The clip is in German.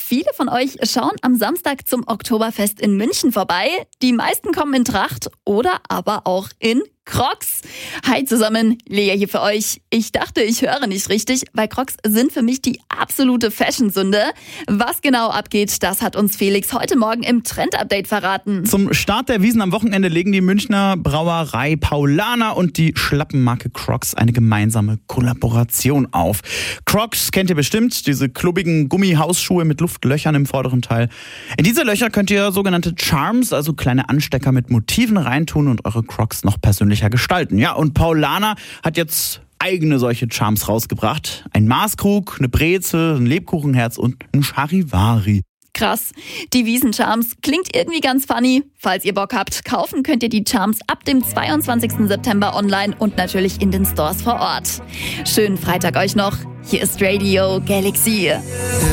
Viele von euch schauen am Samstag zum Oktoberfest in München vorbei. Die meisten kommen in Tracht oder aber auch in Crocs. Hi zusammen, Lea hier für euch. Ich dachte, ich höre nicht richtig, weil Crocs sind für mich die absolute Fashion-Sünde. Was genau abgeht, das hat uns Felix heute Morgen im Trend-Update verraten. Zum Start der Wiesn am Wochenende legen die Münchner Brauerei Paulaner und die Schlappenmarke Crocs eine gemeinsame Kollaboration auf. Crocs kennt ihr bestimmt, diese klubbigen Gummihausschuhe mit Luftlöchern im vorderen Teil. In diese Löcher könnt ihr sogenannte Charms, also kleine Anstecker mit Motiven reintun und eure Crocs noch persönlicher gestalten. Ja, und Paulaner hat jetzt eigene solche Charms rausgebracht. Ein Maßkrug, eine Brezel, ein Lebkuchenherz und ein Charivari. Krass. Die Wiesn-Charms klingt irgendwie ganz funny. Falls ihr Bock habt, kaufen könnt ihr die Charms ab dem 22. September online und natürlich in den Stores vor Ort. Schönen Freitag euch noch. Hier ist Radio Galaxy.